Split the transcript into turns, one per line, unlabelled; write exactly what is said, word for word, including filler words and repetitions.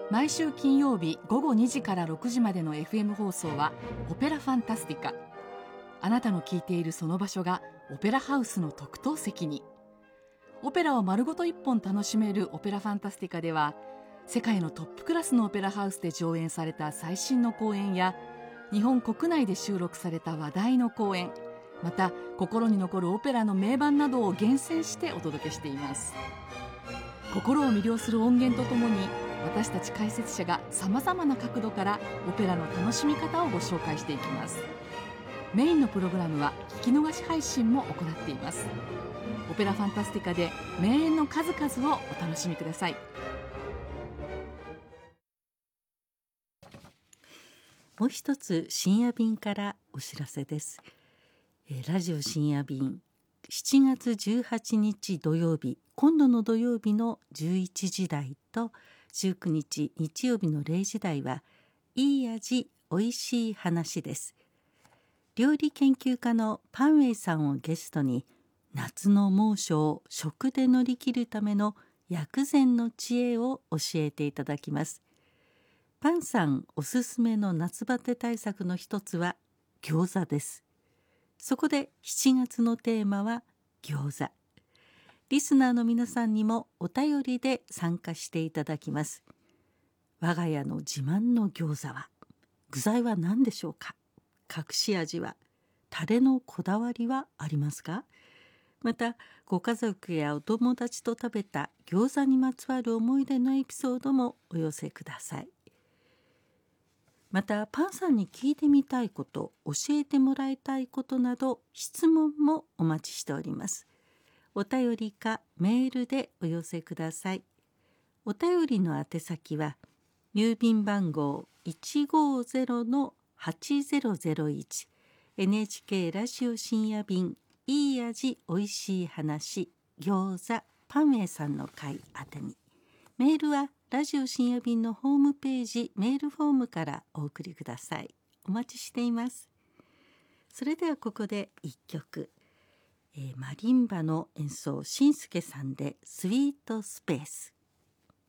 毎週金曜日午後にじからろくじまでの エフエム 放送はオペラファンタスティカ。あなたの聞いているその場所がオペラハウスの特等席に。オペラを丸ごと一本楽しめるオペラファンタスティカでは、世界のトップクラスのオペラハウスで上演された最新の公演や、日本国内で収録された話題の公演、また心に残るオペラの名盤などを厳選してお届けしています。心を魅了する音源とともに、私たち解説者がさまざまな角度からオペラの楽しみ方をご紹介していきます。メインのプログラムは聞き逃し配信も行っています。オペラファンタスティカで名演の数々をお楽しみください。
もう一つ深夜便からお知らせです。えー、ラジオ深夜便しちがつじゅうはちにち土曜日、今度の土曜日のじゅういちじ台とじゅうくにち日曜日のれいじ台はいい味おいしい話です。料理研究家のパンウェイさんをゲストに、夏の猛暑を食で乗り切るための薬膳の知恵を教えていただきます。パンさんおすすめの夏バテ対策の一つは餃子です。そこでしちがつのテーマは餃子。リスナーの皆さんにもお便りで参加していただきます。我が家の自慢の餃子は、具材は何でしょうか？隠し味は、タレのこだわりはありますか？また、ご家族やお友達と食べた餃子にまつわる思い出のエピソードもお寄せください。また、パンさんに聞いてみたいこと、教えてもらいたいことなど、質問もお待ちしております。お便りかメールでお寄せください。お便りの宛先は、郵便番号 いちごゼロのはちゼロゼロいち エヌエイチケー ラジオ深夜便いい味おいしい話餃子パンウェイさんの会宛てに。メールはラジオ深夜便のホームページメールフォームからお送りください。お待ちしています。それではここで一曲、えー、マリンバの演奏しんすけさんでスイートスペース。